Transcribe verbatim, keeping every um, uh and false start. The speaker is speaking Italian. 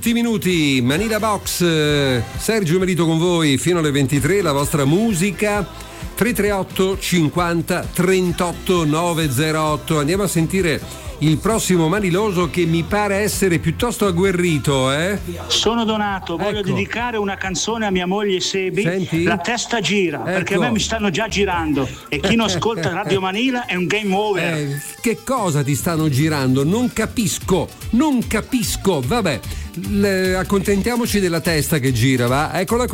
tutti i minuti. Manila Box, Sergio Merito con voi fino alle ventitré, la vostra musica. Tre tre otto cinquanta trentotto novecentootto. Andiamo a sentire il prossimo maniloso, che mi pare essere piuttosto agguerrito, eh? Sono Donato, voglio Ecco. dedicare una canzone a mia moglie Sebi. Senti? La testa gira, Ecco. perché a me mi stanno già girando e chi non ascolta Radio Manila è un game over. Eh, che cosa ti stanno girando? Non capisco, non capisco. Vabbè, l- accontentiamoci della testa che gira, va? Eccola qui.